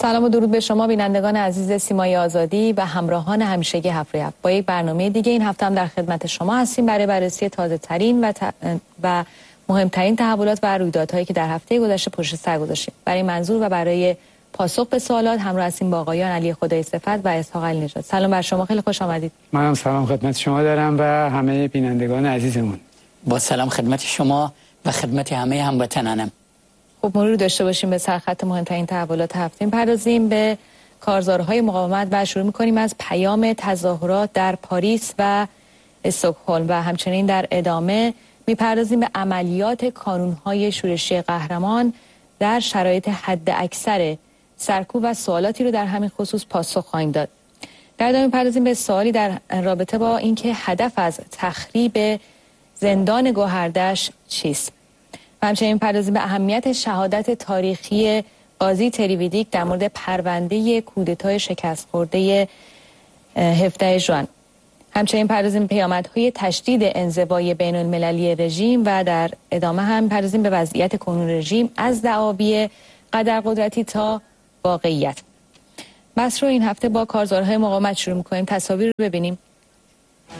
سلام و درود به شما بینندگان عزیز سیمای آزادی و همراهان همیشگی هفت با یک برنامه دیگه. این هفته هم در خدمت شما هستیم برای بررسی تازه ترین و مهمترین تحولات و رویدادهایی که در هفته گذشته پشت سر گذاشتیم. برای منظور و برای پاسخ به سوالات همراه هستیم با آقایان علی خدای صفت و اسحاق علی نژاد. سلام بر شما، خیلی خوش آمدید. منم سلام خدمت شما دارم و همه بینندگان عزیزمون. با سلام خدمت شما و خدمت همه هموطنانم. خب مرور داشته باشیم به سرخط مهمترین تحولات هفته. می‌پردازیم به کارزارهای مقاومت و شروع می‌کنیم از پیام تظاهرات در پاریس و استکهلم و همچنین در ادامه می‌پردازیم به عملیات کانون‌های شورشی قهرمان در شرایط حد اکثر سرکوب و سوالاتی رو در همین خصوص پاسخ خواهیم داد. در ادامه می‌پردازیم به سوالی در رابطه با اینکه هدف از تخریب زندان گوهردش چیست. و همچنین می‌پردازیم به اهمیت شهادت تاریخی قاضی تریویدیک در مورد پرونده کودتای شکست خورده 17 ژوئن. همچنین می‌پردازیم پیامدهای تشدید انزوای بین‌المللی رژیم و در ادامه هم می‌پردازیم به وضعیت کنون رژیم از دعاوی قدرقدرتی تا واقعیت. بحث رو این هفته با کارزارهای مقاومت شروع می‌کنیم. تصاویر رو ببینیم.